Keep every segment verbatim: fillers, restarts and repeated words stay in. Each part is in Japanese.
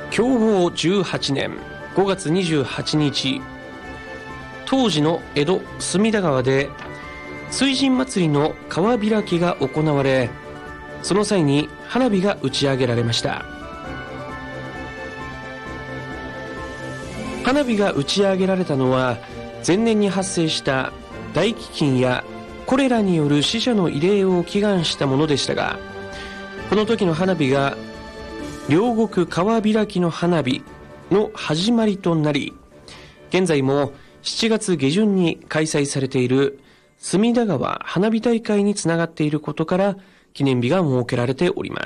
享保じゅうはちねんごがつにじゅうはちにち、当時の江戸隅田川で水神祭りの川開きが行われ、その際に花火が打ち上げられました。花火が打ち上げられたのは、前年に発生した大飢饉やコレラによる死者の慰霊を祈願したものでしたが、この時の花火が両国川開きの花火の始まりとなり、現在もしちがつげじゅんに開催されている隅田川花火大会につながっていることから記念日が設けられております。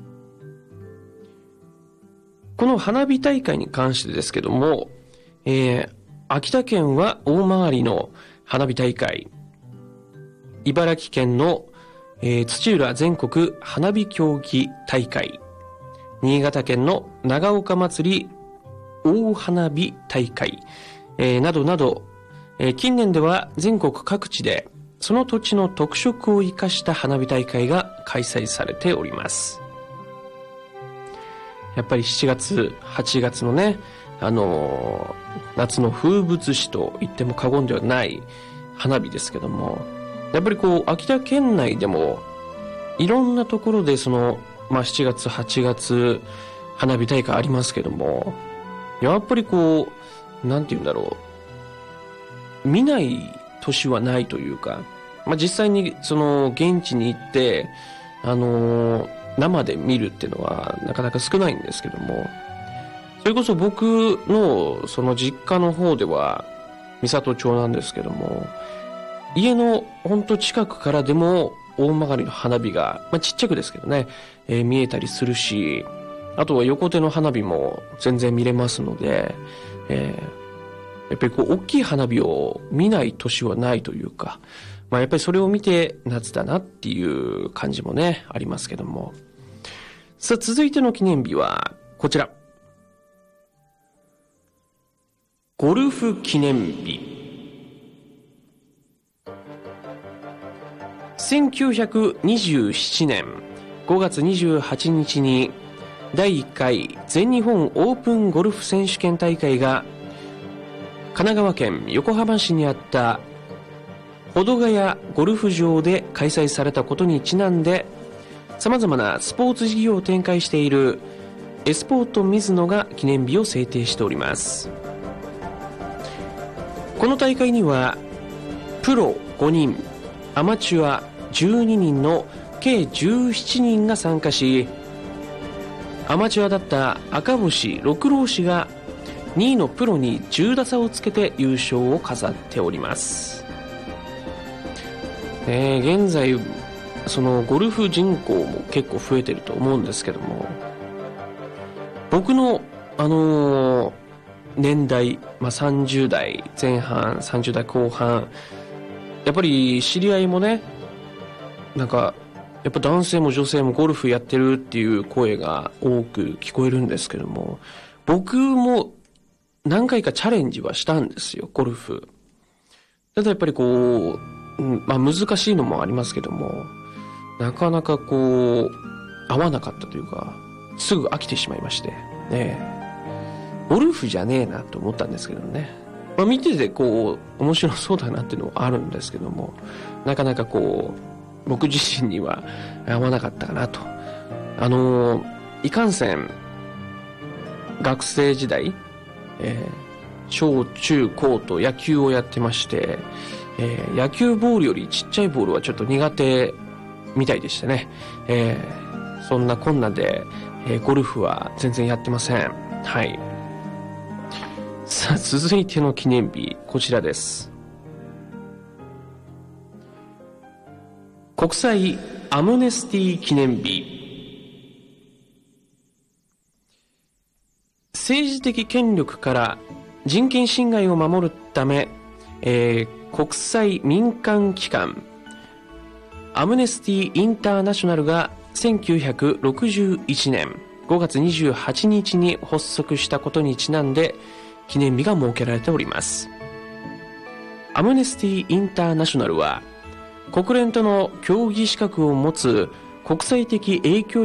この花火大会に関してですけども、えー、秋田県は大曲の花火大会、茨城県の、えー、土浦全国花火競技大会、新潟県の長岡祭り大花火大会、えー、などなど、えー、近年では全国各地でその土地の特色を生かした花火大会が開催されております。やっぱりしちがつはちがつのね、あのー、夏の風物詩と言っても過言ではない花火ですけども、やっぱりこう秋田県内でもいろんなところでその、まあ、しちがつはちがつ花火大会ありますけども、やっぱりこうなんて言うんだろう、見ない年はないというか、まあ、実際にその現地に行ってあのー、生で見るっていうのはなかなか少ないんですけども、それこそ僕のその実家の方では美郷町なんですけども、家のほんと近くからでも大曲の花火が、まあ、ちっちゃくですけどね、えー、見えたりするし、あとは横手の花火も全然見れますので、えー、やっぱりこう大きい花火を見ない年はないというか、まあ、やっぱりそれを見て夏だなっていう感じもねありますけども、さあ続いての記念日はこちら、ゴルフ記念日。せんきゅうひゃくにじゅうななねんごがつにじゅうはちにちにだいいっかい全日本オープンゴルフ選手権大会が神奈川県横浜市にあった保土ヶ谷ゴルフ場で開催されたことにちなんで、様々なスポーツ事業を展開しているエスポートミズノが記念日を制定しております。この大会にはプロごにん、アマチュアじゅうににんの計じゅうななにんが参加し、アマチュアだった赤星六郎氏がにいのプロにじゅうださをつけて優勝を飾っております。えー、現在そのゴルフ人口も結構増えてると思うんですけども、僕のあのー、年代、まあ、さんじゅうだいぜん半さんじゅうだいこう半、やっぱり知り合いもね、なんかやっぱ男性も女性もゴルフやってるっていう声が多く聞こえるんですけども、僕も何回かチャレンジはしたんですよ、ゴルフ。ただやっぱりこう、うん、まあ難しいのもありますけども、なかなかこう合わなかったというか、すぐ飽きてしまいましてね、ゴルフじゃねえなと思ったんですけどね。まあ見ててこう面白そうだなっていうのはあるんですけども、なかなかこう僕自身には合わなかったかなと。あのいかんせん学生時代、えー、小中高と野球をやってまして、えー、野球ボールよりちっちゃいボールはちょっと苦手みたいでしたね。えー、そんなこんなで、えー、ゴルフは全然やってません。はい。さあ続いての記念日、こちらです。国際アムネスティ記念日。政治的権力から人権侵害を守るため、えー、国際民間機関アムネスティ・インターナショナルがせんきゅうひゃくろくじゅういちねんごがつにじゅうはちにちに発足したことにちなんで記念日が設けられております。アムネスティ・インターナショナルは国連との協議資格を持つ国際的影響力